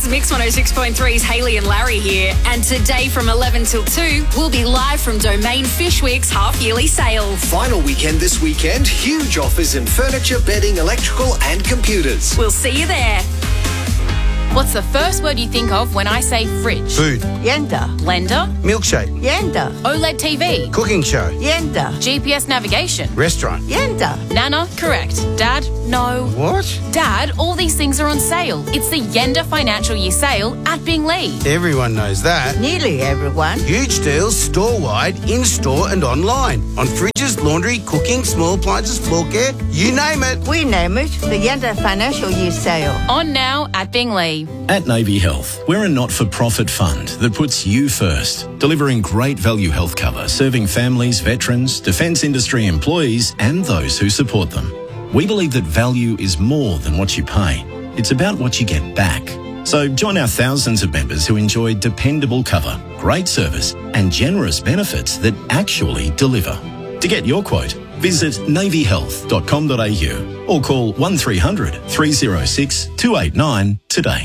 It's Mix 106.3's Hayley and Larry here, and today from 11 till 2, we'll be live from Domain Fishwick's half-yearly sale. Final weekend this weekend, huge offers in furniture, bedding, electrical and computers. We'll see you there. What's the first word you think of when I say fridge? Food. Yenda. Blender? Milkshake. Yenda. OLED TV? Cooking show. Yenda. GPS navigation? Restaurant. Yenda. Nana? Correct. Dad? No. What? Dad, all these things are on sale. It's the Yenda Financial Year Sale at Bingley. Everyone knows that. Nearly everyone. Huge deals store-wide, in-store and online. On fridges, laundry, cooking, small appliances, floor care, you name it. We name it the Yenda Financial Year Sale. On now at Bingley. At Navy Health, we're a not-for-profit fund that puts you first, delivering great value health cover, serving families, veterans, defence industry employees and those who support them. We believe that value is more than what you pay. It's about what you get back. So join our thousands of members who enjoy dependable cover, great service and generous benefits that actually deliver. To get your quote, visit navyhealth.com.au or call 1300 306 289 today.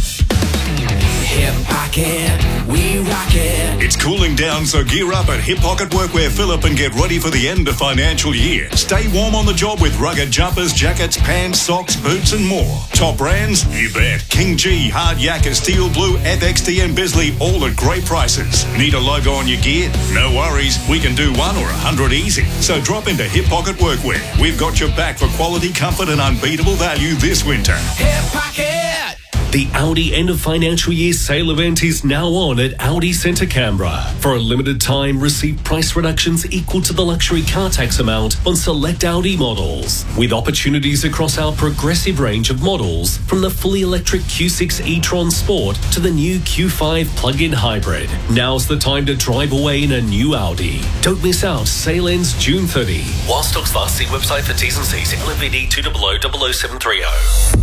Hip Pocket, we rock it. It's cooling down, so gear up at Hip Pocket Workwear Phillip and get ready for the end of financial year. Stay warm on the job with rugged jumpers, jackets, pants, socks, boots and more. Top brands? You bet. King G, Hard Yakka, Steel Blue, FXD and Bisley, all at great prices. Need a logo on your gear? No worries. We can do 1 or 100 easy. So drop into Hip Pocket Workwear. We've got your back for quality, comfort and unbeatable value this winter. Hip Pocket. The Audi end of financial year sale event is now on at Audi Centre Canberra. For a limited time, receive price reductions equal to the luxury car tax amount on select Audi models, with opportunities across our progressive range of models, from the fully electric Q6 e-tron Sport to the new Q5 plug-in hybrid. Now's the time to drive away in a new Audi. Don't miss out. Sale ends June 30. While stocks last, see website for T's and C's. LMVD 2000730.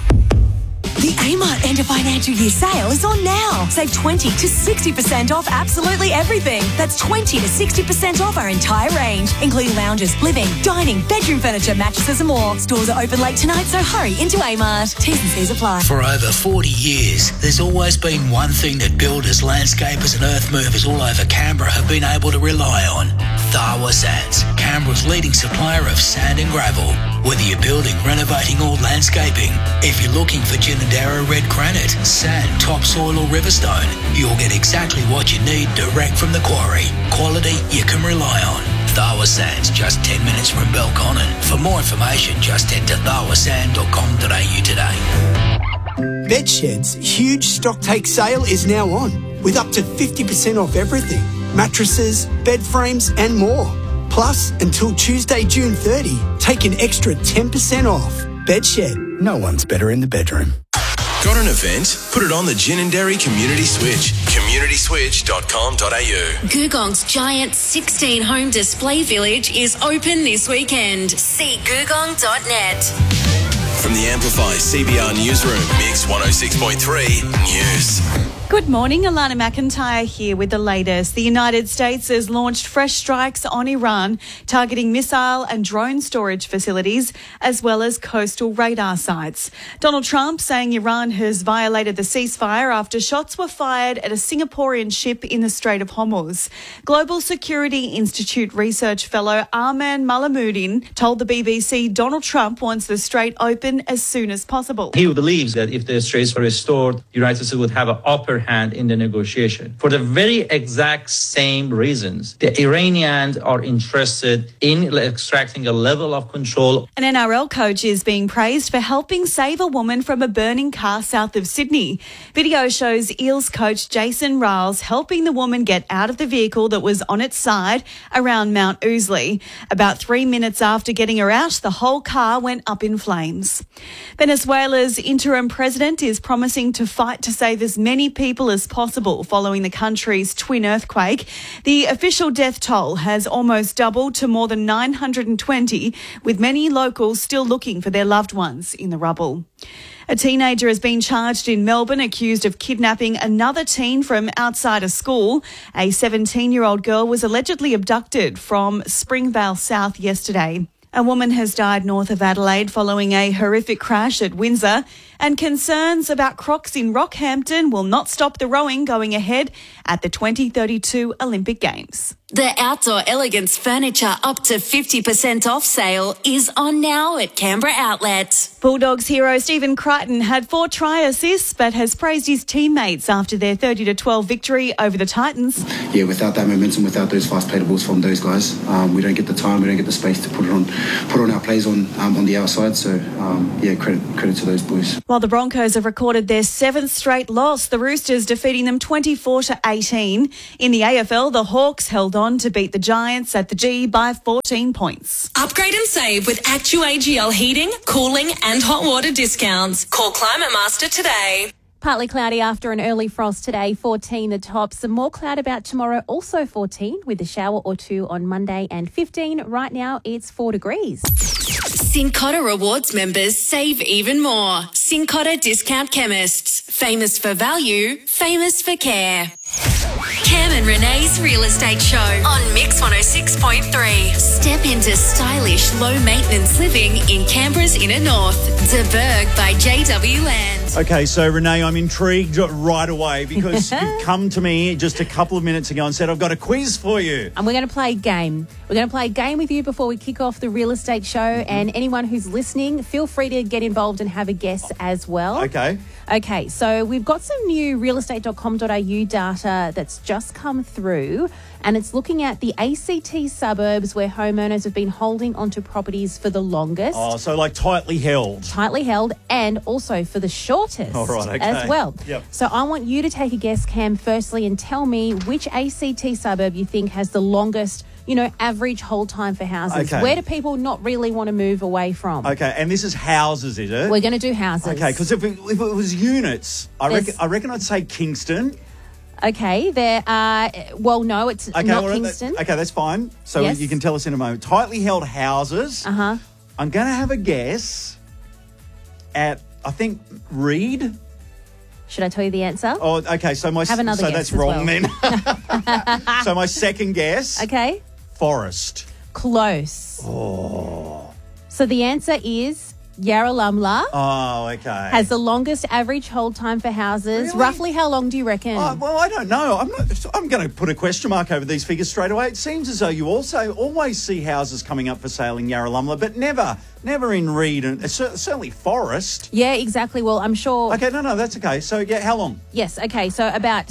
The Amart end of financial year sale is on now. Save 20 to 60% off absolutely everything. That's 20 to 60% off our entire range, including lounges, living, dining, bedroom furniture, mattresses and more. Stores are open late tonight, so hurry into Amart. T's and C's apply. For over 40 years, there's always been one thing that builders, landscapers and earth movers all over Canberra have been able to rely on. Tharwa Sands, Canberra's leading supplier of sand and gravel. Whether you're building, renovating or landscaping, if you're looking for Ginninderra red granite, sand, topsoil or riverstone, you'll get exactly what you need direct from the quarry. Quality you can rely on. Tharwa Sands, just 10 minutes from Belconnen. For more information, just head to tharwasand.com.au today. Bedshed's huge stock take sale is now on, with up to 50% off everything. Mattresses, bed frames and more. Plus, until Tuesday, June 30, take an extra 10% off. Bedshed, no one's better in the bedroom. Got an event? Put it on the Ginninderra Community Switch. communityswitch.com.au. Googong's giant 16-home display village is open this weekend. See googong.net. From the Amplify CBR Newsroom, Mix 106.3 News. Good morning, Alana McIntyre here with the latest. The United States has launched fresh strikes on Iran, targeting missile and drone storage facilities, as well as coastal radar sites. Donald Trump saying Iran has violated the ceasefire after shots were fired at a Singaporean ship in the Strait of Hormuz. Global Security Institute research fellow Arman Malamuddin told the BBC Donald Trump wants the strait open as soon as possible. He believes that if the straits are restored, the United States would have an upper hand in the negotiation. For the very exact same reasons, the Iranians are interested in extracting a level of control. An NRL coach is being praised for helping save a woman from a burning car south of Sydney. Video shows Eels coach Jason Riles helping the woman get out of the vehicle that was on its side around Mount Ousley. About 3 minutes after getting her out, the whole car went up in flames. Venezuela's interim president is promising to fight to save as many people as possible following the country's twin earthquake. The official death toll has almost doubled to more than 920, with many locals still looking for their loved ones in the rubble. A teenager has been charged in Melbourne accused of kidnapping another teen from outside a school. A 17-year-old girl was allegedly abducted from Springvale South yesterday. A woman has died north of Adelaide following a horrific crash at Windsor. And concerns about crocs in Rockhampton will not stop the rowing going ahead at the 2032 Olympic Games. The outdoor elegance furniture up to 50% off sale is on now at Canberra Outlet. Bulldogs hero Stephen Crichton had 4 try assists but has praised his teammates after their 30-12 victory over the Titans. Yeah, without that momentum, without those fast played balls from those guys, we don't get the time, we don't get the space to put on our plays on the outside. So credit to those boys. While the Broncos have recorded their 7th straight loss, the Roosters defeating them 24-18. In the AFL, the Hawks held on to beat the Giants at the G by 14 points. Upgrade and save with ActuAGL heating, cooling and hot water discounts. Call Climate Master today. Partly cloudy after an early frost today, 14 the top. Some more cloud about tomorrow, also 14 with a shower or 2 on Monday and 15. Right now it's 4 degrees. Cincotta Rewards members save even more. Cincotta Discount Chemists. Famous for value, famous for care. Cam and Renee's Real Estate Show on Mix 106.3. Step into stylish, low-maintenance living in Canberra's inner north. De Burgh by JW Land. Okay, so Renee, I'm intrigued right away because you've come to me just a couple of minutes ago and said, I've got a quiz for you. And we're going to play a game. We're going to play a game with you before we kick off the real estate show. And anyone who's listening, feel free to get involved and have a guess as well. Okay, so we've got some new realestate.com.au data that's just come through, and it's looking at the ACT suburbs where homeowners have been holding onto properties for the longest. Oh, so like tightly held. Tightly held, and also for the shortest as well. Yep. So I want you to take a guess, Cam, firstly, and tell me which ACT suburb you think has the longest, average hold time for houses. Okay. Where do people not really want to move away from? Okay, and this is houses, is it? We're going to do houses. Okay, because if it was units, I reckon I'd say Kingston. Okay, there are... Well, no, it's not Kingston. Okay, that's fine. So Yes. you can tell us in a moment. Tightly held houses. Uh-huh. I'm going to have a guess at, I think, Reed. Should I tell you the answer? Oh, okay, so Have another guess that's as wrong well. then. So my second guess. Okay. Forest. Close. Oh. So the answer is Yarralumla. Oh, okay. Has the longest average hold time for houses. Really? Roughly how long do you reckon? Well, I don't know. I'm going to put a question mark over these figures straight away. It seems as though you also always see houses coming up for sale in Yarralumla, but never in Reed, and certainly Forest. Yeah, exactly. Well, I'm sure... Okay, no, that's okay. So, yeah, how long? Yes, okay, so about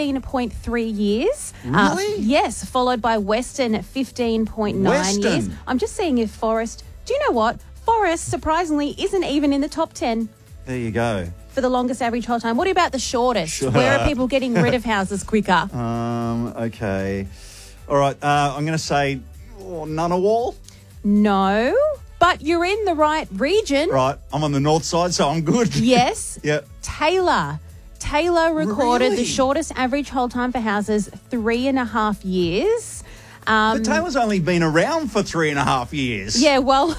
16.3 years. Really? Yes, followed by Western at 15.9 years. I'm just seeing if Forest... Do you know what? Forest, surprisingly, isn't even in the top 10 There you go. for the longest average hold time. What about the shortest? Where are people getting rid of houses quicker? Okay. All right, I'm going to say Ngunnawal. No, but you're in the right region. Right, I'm on the north side, so I'm good. Yes. Yep. Taylor recorded Really? the shortest average hold time for houses, 3.5 years. But Taylor's only been around for 3.5 years. Yeah, well,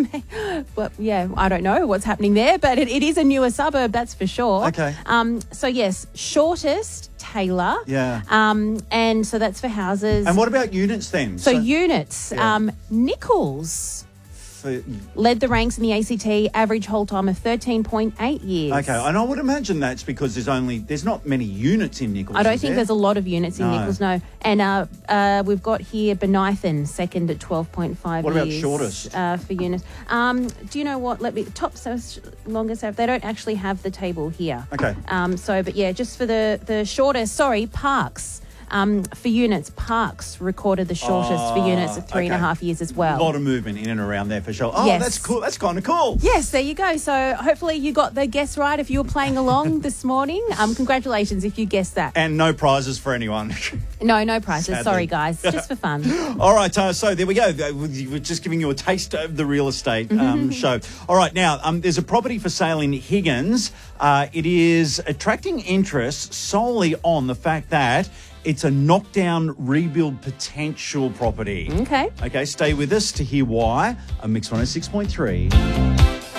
I don't know what's happening there, but it is a newer suburb, that's for sure. Okay. So yes, shortest, Taylor. Yeah. And so that's for houses. And what about units then? So units, Nichols led the ranks in the ACT, average hold time of 13.8 years. Okay, and I would imagine that's because there's not many units in Nichols. I don't is think there? there's a lot of units in Nichols, no. And we've got here Benithan, second at 12.5 years. What about shortest? For units. Do you know what? Longest. They don't actually have the table here. Okay. But yeah, just for the shortest, Parks. For units, Parks recorded the shortest for units of 3.5 years as well. A lot of movement in and around there for sure. Oh, Yes. that's cool. That's kind of cool. Yes, there you go. So hopefully you got the guess right if you were playing along this morning. Congratulations if you guessed that. And no prizes for anyone. No prizes. Sadly. Sorry, guys. Just for fun. All right, so there we go. We're just giving you a taste of the real estate show. All right, now, there's a property for sale in Higgins. It is attracting interest solely on the fact that it's a knockdown rebuild potential property. Okay. Okay, stay with us to hear why on Mix 106.3.